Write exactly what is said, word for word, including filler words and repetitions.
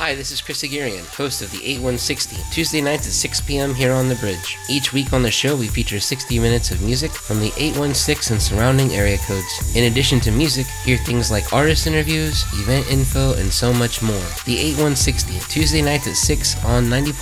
Hi, this is Chris Aguirre, host of the eighty-one sixty, Tuesday nights at six p.m. here on The Bridge. Each week on the show, we feature sixty minutes of music from the eight one six and surrounding area codes. In addition to music, hear things like artist interviews, event info, and so much more. The eighty-one sixty, Tuesday nights at six on ninety point